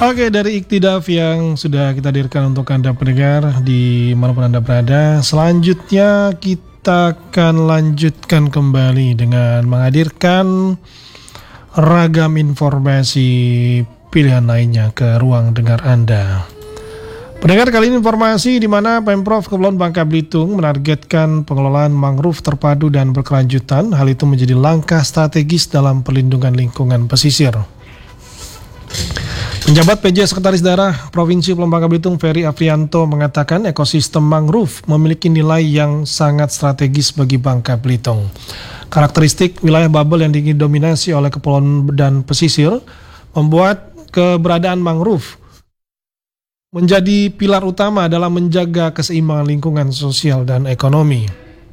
Oke, dari Iktidaf yang sudah kita hadirkan untuk Anda pendengar di manapun Anda berada. Selanjutnya kita akan lanjutkan kembali dengan menghadirkan ragam informasi pilihan lainnya ke ruang dengar Anda. Pendengar, kali ini informasi di mana Pemprov Kepulauan Bangka Belitung menargetkan pengelolaan mangrove terpadu dan berkelanjutan. Hal itu menjadi langkah strategis dalam perlindungan lingkungan pesisir. Penjabat PJ Sekretaris Daerah Provinsi Kepulauan Bangka Belitung Ferry Afrianto mengatakan ekosistem mangrove memiliki nilai yang sangat strategis bagi Bangka Belitung. Karakteristik wilayah bubble yang didominasi oleh kepulauan dan pesisir membuat keberadaan mangrove menjadi pilar utama dalam menjaga keseimbangan lingkungan sosial dan ekonomi.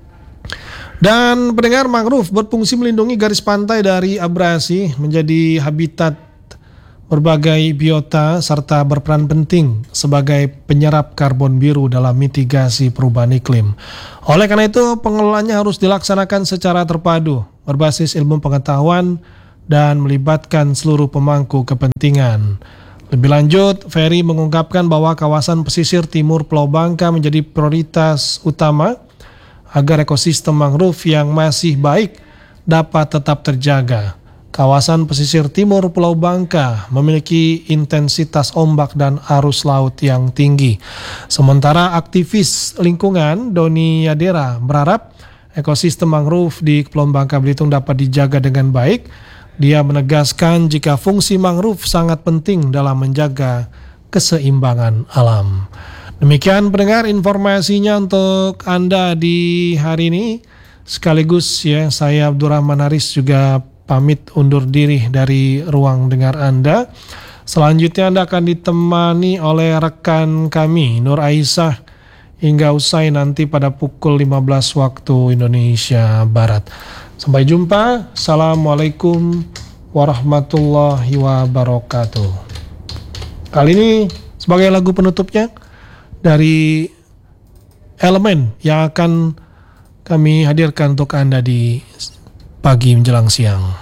Dan pendengar, mangrove berfungsi melindungi garis pantai dari abrasi, menjadi habitat berbagai biota serta berperan penting sebagai penyerap karbon biru dalam mitigasi perubahan iklim. Oleh karena itu, pengelolaannya harus dilaksanakan secara terpadu, berbasis ilmu pengetahuan dan melibatkan seluruh pemangku kepentingan. Lebih lanjut, Ferry mengungkapkan bahwa kawasan pesisir timur Pulau Bangka menjadi prioritas utama agar ekosistem mangrove yang masih baik dapat tetap terjaga. Kawasan pesisir timur Pulau Bangka memiliki intensitas ombak dan arus laut yang tinggi. Sementara aktivis lingkungan Doni Yadera berharap ekosistem mangrove di Kepulauan Bangka Belitung dapat dijaga dengan baik. Dia menegaskan jika fungsi mangrove sangat penting dalam menjaga keseimbangan alam. Demikian pendengar informasinya untuk Anda di hari ini. Sekaligus ya, saya Abdurrahman Haris juga pamit undur diri dari ruang dengar Anda. Selanjutnya Anda akan ditemani oleh rekan kami Nur Aisyah hingga usai nanti pada pukul 15 waktu Indonesia Barat. Sampai jumpa. Assalamualaikum warahmatullahi wabarakatuh. Kali ini sebagai lagu penutupnya dari Elemen yang akan kami hadirkan untuk Anda di pagi menjelang siang.